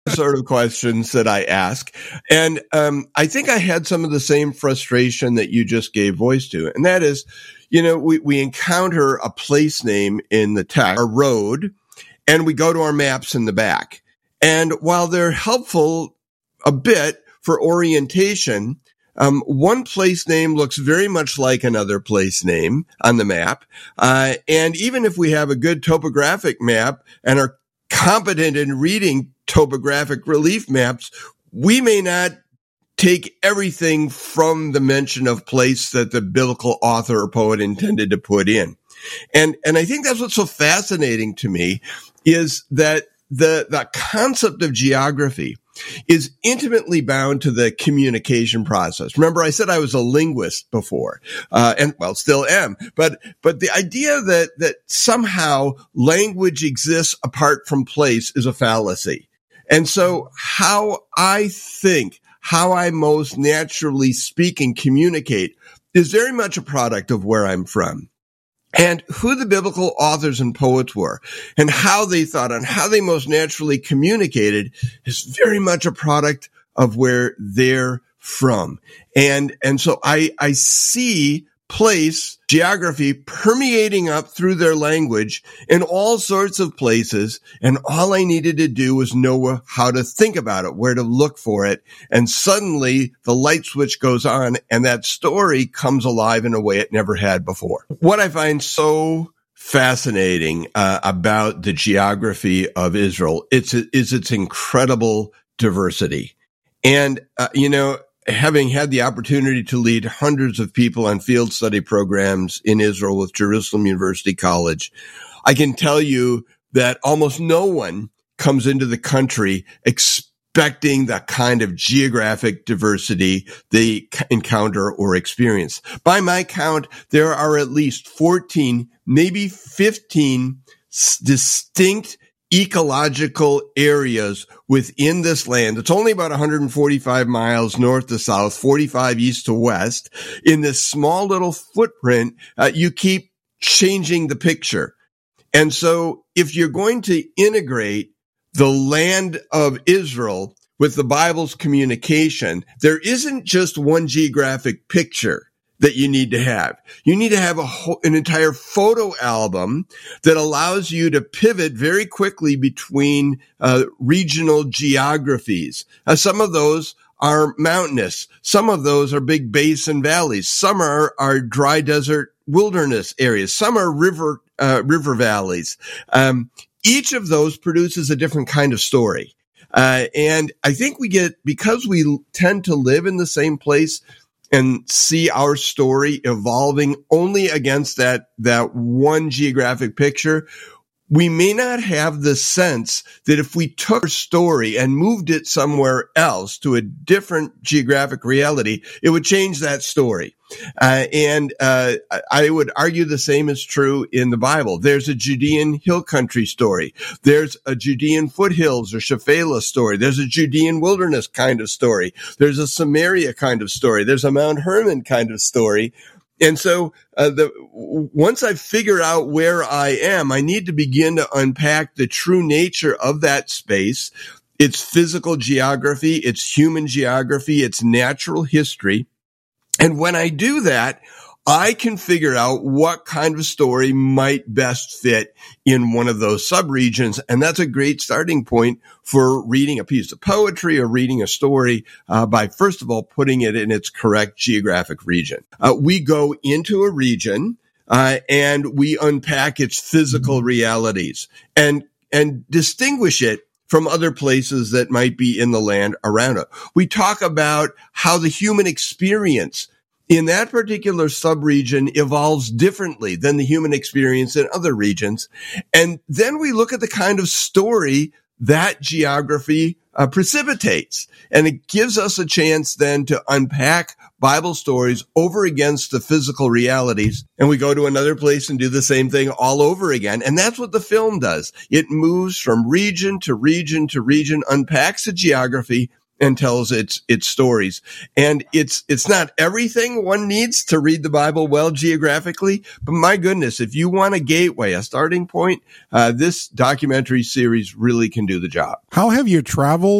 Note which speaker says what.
Speaker 1: sort of questions that I ask. And I think I had some of the same frustration that you just gave voice to. And that is, we encounter a place name in the text, a road, and we go to our maps in the back. And while they're helpful a bit for orientation, one place name looks very much like another place name on the map. And even if we have a good topographic map and are competent in reading topographic relief maps, we may not take everything from the mention of place that the biblical author or poet intended to put in. And I think that's what's so fascinating to me is that the concept of geography is intimately bound to the communication process. Remember, I said I was a linguist before, and still am. But the idea that somehow language exists apart from place is a fallacy. And so how I think, how I most naturally speak and communicate is very much a product of where I'm from. And who the biblical authors and poets were and how they thought and how they most naturally communicated is very much a product of where they're from. And so I see place, geography permeating up through their language in all sorts of places. And all I needed to do was know how to think about it, where to look for it. And suddenly the light switch goes on and that story comes alive in a way it never had before. What I find so fascinating about the geography of Israel is its incredible diversity. And, having had the opportunity to lead hundreds of people on field study programs in Israel with Jerusalem University College, I can tell you that almost no one comes into the country expecting the kind of geographic diversity they encounter or experience. By my count, there are at least 14, maybe 15 distinct ecological areas within this land. It's only about 145 miles north to south, 45 east to west. In this small little footprint, you keep changing the picture. And so if you're going to integrate the land of Israel with the Bible's communication, there isn't just one geographic picture that you need to have. You need to have an entire photo album that allows you to pivot very quickly between regional geographies. Some of those are mountainous. Some of those are big basin valleys. Some are dry desert wilderness areas. Some are river valleys. Each of those produces a different kind of story. And I think because we tend to live in the same place and see our story evolving only against that one geographic picture, we may not have the sense that if we took our story and moved it somewhere else to a different geographic reality, it would change that story. And I would argue the same is true in the Bible. There's a Judean hill country story. There's a Judean foothills or Shephelah story. There's a Judean wilderness kind of story. There's a Samaria kind of story. There's a Mount Hermon kind of story. And so once I figure out where I am, I need to begin to unpack the true nature of that space, its physical geography, its human geography, its natural history. And when I do that, I can figure out what kind of story might best fit in one of those subregions. And that's a great starting point for reading a piece of poetry or reading a story by, first of all, putting it in its correct geographic region. We go into a region and we unpack its physical realities and distinguish it from other places that might be in the land around it. We talk about how the human experience in that particular subregion evolves differently than the human experience in other regions. And then we look at the kind of story that geography precipitates. And it gives us a chance then to unpack Bible stories over against the physical realities. And we go to another place and do the same thing all over again. And that's what the film does. It moves from region to region to region, unpacks the geography, and tells its stories. And it's not everything one needs to read the Bible well geographically, but my goodness, if you want a gateway, a starting point, this documentary series really can do the job.
Speaker 2: How have you traveled